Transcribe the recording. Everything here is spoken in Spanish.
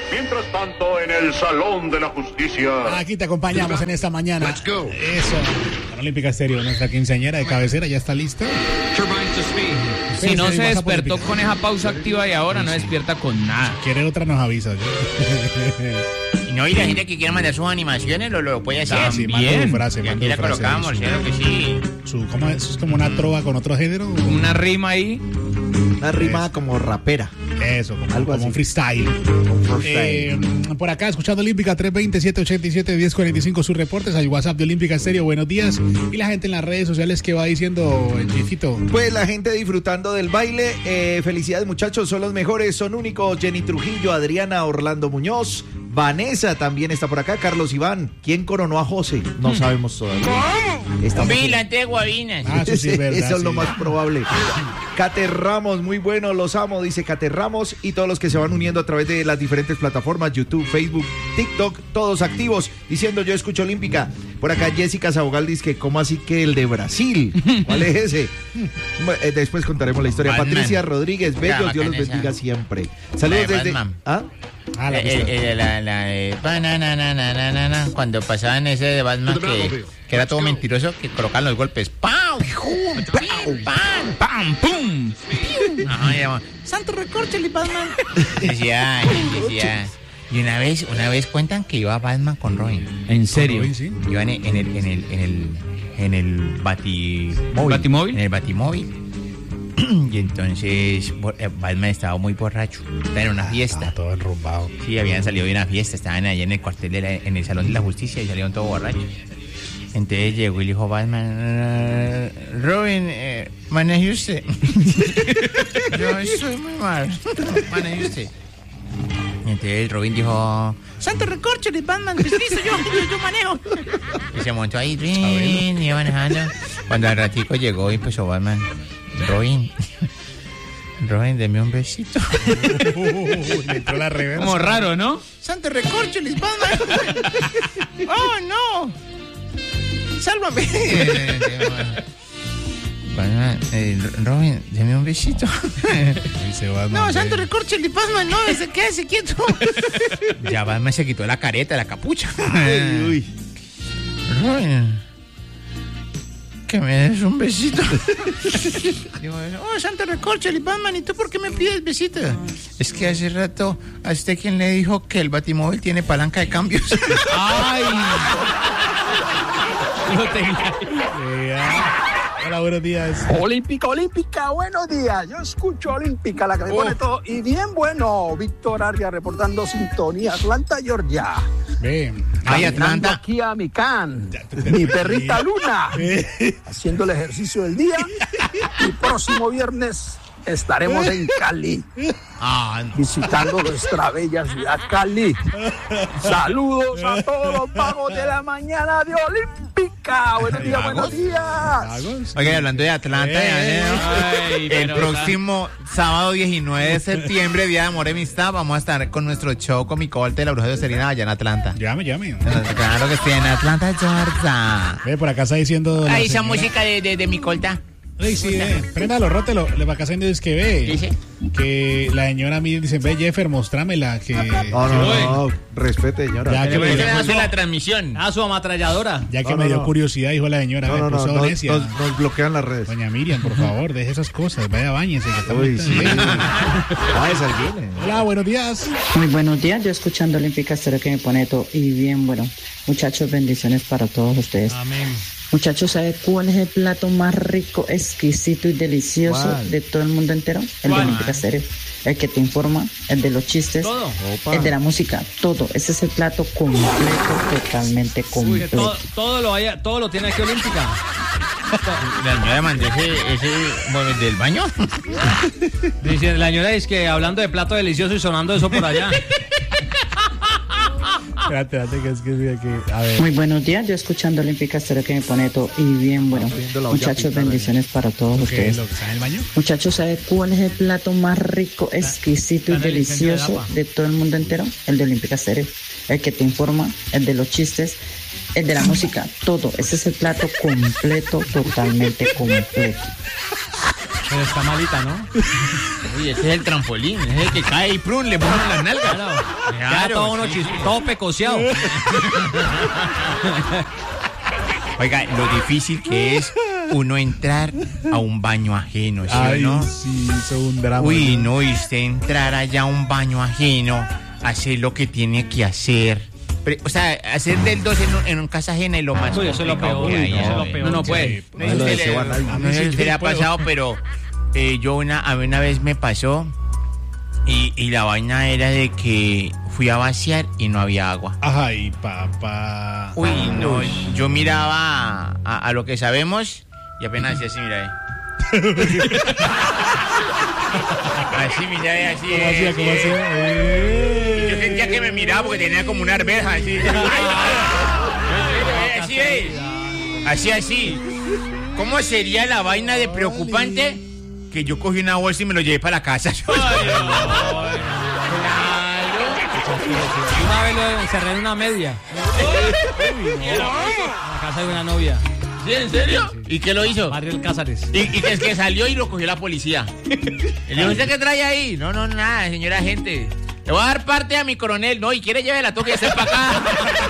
Mientras tanto, en el Salón de la Justicia. Aquí te acompañamos en esta mañana. Let's go. Eso. Olímpica Estéreo, nuestra quinceañera de cabecera, ya está lista. Si no se despertó con esa pausa activa y ahora no despierta con nada. Si quiere otra nos avisa. No, y la gente que quiera mandar sus animaciones lo puede hacer. Sí, manda tu frase, y aquí la colocamos, claro que sí. ¿Cómo es? ¿Es como una trova con otro género? Una rima ahí. Una rima como rapera. Eso, Algo como así. un freestyle. Por acá, escuchando Olímpica 320-787-1045, sus reportes al WhatsApp de Olímpica Estéreo. Buenos días. Y la gente en las redes sociales que va diciendo, Chifito. Pues la gente disfrutando del baile. Felicidades, muchachos, son los mejores, son únicos. Jenny Trujillo, Adriana, Orlando Muñoz, Vanessa también está por acá. Carlos Iván, ¿quién coronó a José? No sabemos todavía. Un vigilante de Guavinas. Eso sí es verdad. Eso es lo sí. más probable. Cate Ramos, muy bueno, los amo, dice Cate Ramos, y todos los que se van uniendo a través de las diferentes plataformas, YouTube, Facebook, TikTok, todos activos, diciendo yo escucho Olímpica. Por acá Jessica Sabogal dice que ¿cómo así que el de Brasil? ¿Cuál es ese? Después contaremos la historia. Batman. Patricia Rodríguez, bellos, Dios los bacana bendiga esa. siempre. Saludos de desde... Batman. ¿Ah? La pista. La de banana, cuando pasaban ese de Batman que era todo mentiroso, que colocaban los golpes. ¡Pam! ¡Pam! ¡Pam! ¡Pam! ¡Pum! Ajá, Santo Recórchale, Batman. Decía. Y una vez cuentan que iba Batman con Robin. ¿En serio? Robin, sí. Iban en el ¿Batimóvil? En el Batimóvil. Y entonces Batman estaba muy borracho. Estaba en una fiesta. Todo enrumbado. Sí, habían salido de una fiesta. Estaban allá en el cuartel, en el Salón de la Justicia y salieron todos borrachos. Entonces llegó y le dijo Batman, Robin, maneje usted. Yo estoy muy mal. Maneje usted. Y entonces Robin dijo, Santo Recórchale, Batman, pues listo, yo manejo. Y se montó ahí, y iba manejando. Cuando al ratico llegó y empezó Batman, Robin, deme un besito. Le entró la reversa. Como raro, ¿no? Santo Recórchale, Batman. Oh, no. Sálvame. Batman, Robin, deme un besito. Dice Batman, No, Santo Recórchale, Batman, no, quédese quieto. Ya Batman se quitó la careta, la capucha. Uy. Robin, que me des un besito. Digo, Santo Recórchale, Batman, ¿y tú por qué me pides besito? Es que hace rato, ¿a usted quién le dijo que el Batimóvil tiene palanca de cambios? ¡Ay! Lo tenía. Hola, buenos días. Olímpica, buenos días. Yo escucho Olímpica, la que me pone todo. Y bien bueno, Víctor Arria reportando sintonía, Atlanta, Georgia. Ve. Ay, Caminando Atlanta. aquí a mi can, mi perrita Luna, haciendo el ejercicio del día. Y próximo viernes estaremos en Cali, visitando nuestra bella ciudad Cali. Saludos a todos los vagos de la mañana de Olímpica. Buenos días. Oye, hablando de Atlanta, Ay, el pero próximo sábado 19 de septiembre, Día de Amor y Amistad, vamos a estar con nuestro show con mi colte de la Bruja de Serena allá en Atlanta. Llame. Claro que sí, en Atlanta, Georgia. Ve, por acá está diciendo. Ahí esa música de mi colta. Ay, sí, préndalo, rótelo. Le va acá haciendo es que ve. Dice. Que la señora Miriam dice, ve, Jeffer, mostrámela. Que No, respete, señora. Ya que me dio, hace la transmisión. Ah, su ametralladora. me dio curiosidad, dijo la señora. Nos bloquean las redes. Doña Miriam, por favor, deje esas cosas. Vaya, báñese. Que está Uy, muy sí. bien. Esa viene. Hola, buenos días. Muy buenos días, yo escuchando Olímpica Estéreo que me pone todo y bien bueno. Muchachos, bendiciones para todos ustedes. Amén. Muchachos, ¿sabe cuál es el plato más rico, exquisito y delicioso ¿Cuál? de todo el mundo entero? El de Olímpica Estéreo. El que te informa, el de los chistes, Todo. el de la música, todo. Ese es el plato completo, totalmente completo. Todo lo tiene aquí Olímpica. La señora mandó ese del baño. Dice la señora es que hablando de plato delicioso y sonando eso por allá. Espérate, que es que a ver. Muy buenos días, yo escuchando Olímpica Estéreo que me pone todo y bien bueno. Muchachos, bendiciones para todos ¿Qué es ustedes. lo que está en el baño? Muchachos, ¿sabe cuál es el plato más rico, exquisito y Está en el incendio del delicioso agua. de todo el mundo entero? El de Olímpica Estéreo. El que te informa, el de los chistes, el de la música, todo. Ese es el plato completo, totalmente completo. Pero está malita, ¿no? Uy, ese es el trampolín, ese es el que cae y prun, le ponen las nalgas. Queda todo uno todo pecoseado. Oiga, lo difícil que es uno entrar a un baño ajeno, ¿sí o no? Sí, eso es un drama. Uy, no, y usted entrar allá a un baño ajeno, hacer lo que tiene que hacer. O sea, hacer del 2 en una casa ajena es lo más Uy, eso es lo peor. que hay. Eso es lo peor. No puede. No sé si usted le ha pasado, pero yo a mí una vez me pasó y la vaina era de que fui a vaciar y no había agua. Ay, papá. Uy, no, yo miraba a lo que sabemos y apenas hacía así, mira así, mira así. ¿Cómo hacía? Y yo sentía que me miraba porque tenía como una arveja así. Así. ¿Cómo sería la vaina de preocupante que yo cogí una bolsa y me lo llevé para la casa? Una vez lo encerré en una media. En la casa de una novia. ¿Sí, en serio? ¿Y qué lo hizo? Barrio El Cázares. Y que es que salió y lo cogió la policía. Le dijo, ¿usted qué trae ahí? No, nada, señora agente. Le voy a dar parte a mi coronel. No, y quiere llevar la toque y hacer para acá.